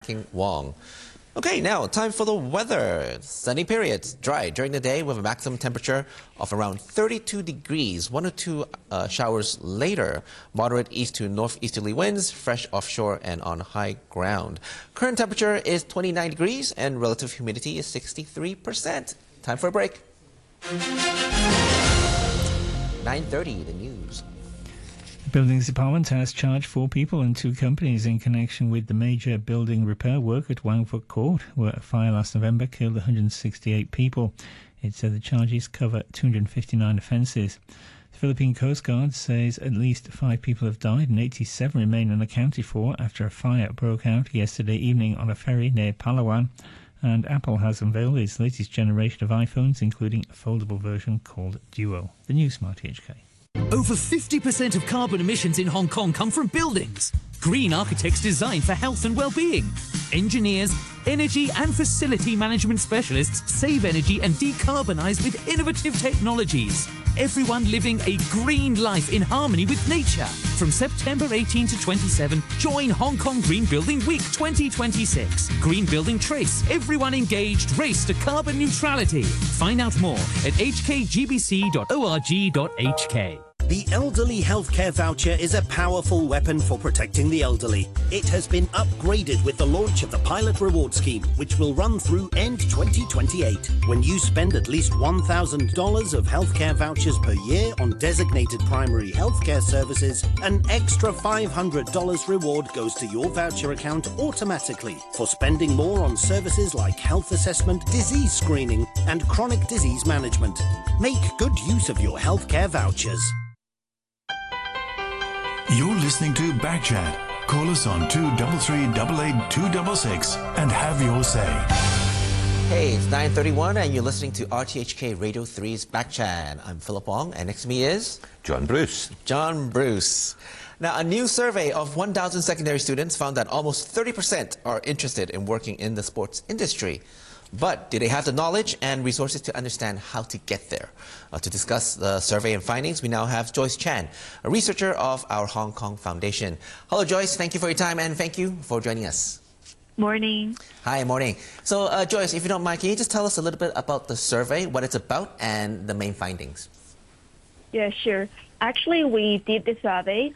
King Wong. Okay, now time for the weather. Sunny periods, dry during the day with a maximum temperature of around 32 degrees. 1 or 2 showers later. Moderate east to northeasterly winds, fresh offshore and on high ground. Current temperature is 29 degrees and relative humidity is 63%. Time for a break. 9:30, the news. The Buildings Department has charged 4 people and 2 companies in connection with the major building repair work at Wang Fuk Court, where a fire last November killed 168 people. It said the charges cover 259 offences. The Philippine Coast Guard says at least 5 people have died and 87 remain unaccounted for after a fire broke out yesterday evening on a ferry near Palawan. And Apple has unveiled its latest generation of iPhones, including a foldable version called Duo. The new Smart THK. Over 50% of carbon emissions in Hong Kong come from buildings. Green architects design for health and well-being. Engineers, energy and facility management specialists save energy and decarbonise with innovative technologies. Everyone living a green life in harmony with nature. From September 18 to 27, join Hong Kong Green Building Week 2026. Green Building Trace. Everyone engaged. Race to carbon neutrality. Find out more at hkgbc.org.hk. The Elderly Healthcare Voucher is a powerful weapon for protecting the elderly. It has been upgraded with the launch of the Pilot Reward Scheme, which will run through end 2028. When you spend at least $1,000 of healthcare vouchers per year on designated primary healthcare services, an extra $500 reward goes to your voucher account automatically for spending more on services like health assessment, disease screening, and chronic disease management. Make good use of your healthcare vouchers. You're listening to Backchat. Call us on 233-88-266 and have your say. Hey, it's 9:31 and you're listening to RTHK Radio 3's Backchat. I'm Philip Wong and next to me is... John Bruce. John Bruce. Now, a new survey of 1,000 secondary students found that almost 30% are interested in working in the sports industry. But do they have the knowledge and resources to understand how to get there? To discuss the survey and findings, we now have Joyce Chan, a researcher of our Hong Kong Foundation. Hello, Joyce. Thank you for your time and thank you for joining us. Morning. Hi, morning. So, Joyce, if you don't mind, can you just tell us a little bit about the survey, what it's about, and the main findings? Yeah, sure. Actually, we did the survey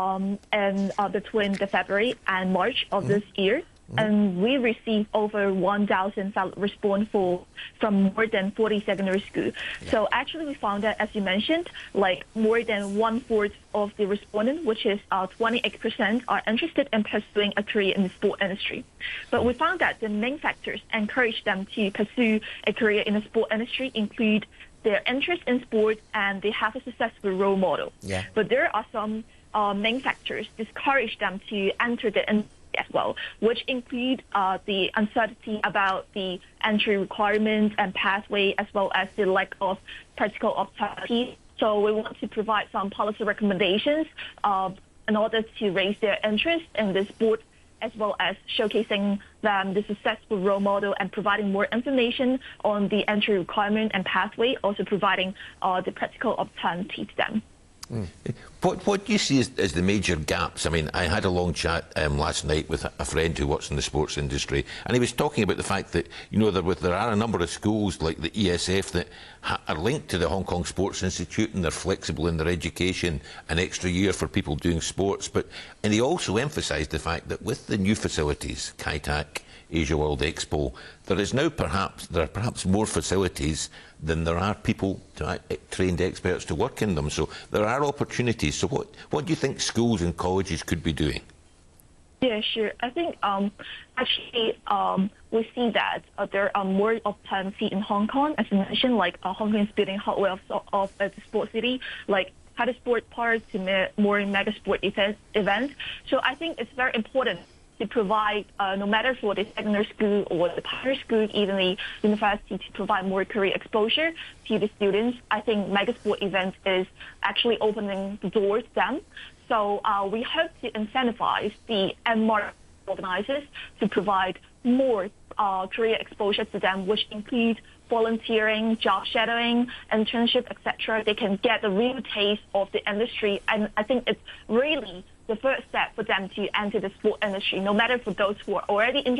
between the February and March of this year. And we received over 1,000 response from more than 40 secondary schools. Yeah. So actually we found that, as you mentioned, like more than 1/4 of the respondents, which is 28%, are interested in pursuing a career in the sport industry. But we found that the main factors encourage them to pursue a career in the sport industry include their interest in sport and they have a successful role model. Yeah. But there are some main factors discourage them to enter the industry as well, which include the uncertainty about the entry requirements and pathway, as well as the lack of practical opportunities. So we want to provide some policy recommendations in order to raise their interest in the sport, as well as showcasing them the successful role model and providing more information on the entry requirement and pathway, also providing the practical opportunity to them. What do you see as the major gaps? I mean, I had a long chat last night with a friend who works in the sports industry, and he was talking about the fact that, you know, there are a number of schools like the ESF that are linked to the Hong Kong Sports Institute, and they're flexible in their education, an extra year for people doing sports. And he also emphasised the fact that with the new facilities, Kai Tak, Asia World Expo, there are perhaps more facilities than there are people, trained experts to work in them. So there are opportunities. So what do you think schools and colleges could be doing? Yeah, sure. I think we see that there are more opportunities in Hong Kong, as you mentioned, like Hong Kong is building hardware of the sports city, like how the sport parts to more mega sport events. So I think it's very important to provide, no matter for the secondary school or the primary school, even the university, to provide more career exposure to the students. I think mega sport events is actually opening the doors to them. So we hope to incentivize the MR organizers to provide more career exposure to them, which includes volunteering, job shadowing, internship, etc. They can get the real taste of the industry, and I think it's really the first step for them to enter the sport industry, no matter for those who are already interested